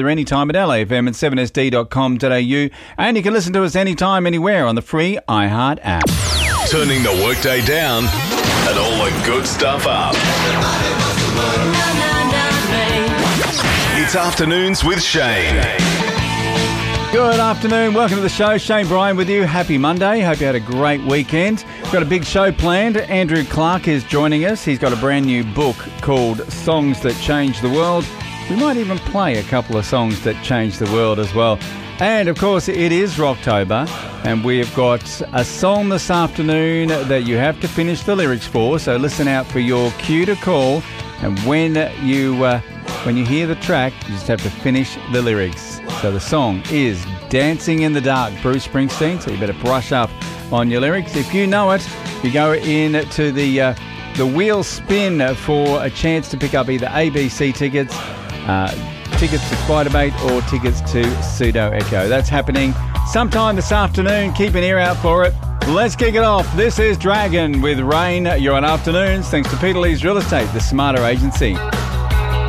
anytime at LAFM and 7sd.com.au, and you can listen to us anytime, anywhere on the free iHeart app. Turning the workday down and all the good stuff up. It's Afternoons with Shane. Good afternoon. Welcome to the show. Shane Bryan with you. Happy Monday. Hope you had a great weekend. We've got a big show planned. Andrew Clark is joining us. He's got a brand new book called Songs That Change the World. We might even play a couple of songs that change the world as well. And, of course, it is Rocktober, and we've got a song this afternoon that you have to finish the lyrics for, so listen out for your cue to call. And when you hear the track, you just have to finish the lyrics. So the song is Dancing in the Dark, Bruce Springsteen, so you better brush up on your lyrics. If you know it, you go into the wheel spin for a chance to pick up either ABC tickets, tickets to Spiderbait, or tickets to Pseudo Echo. That's happening sometime this afternoon. Keep an ear out for it. Let's kick it off. This is Dragon with Rain. You're on Afternoons, thanks to Peter Lee's Real Estate, the smarter agency.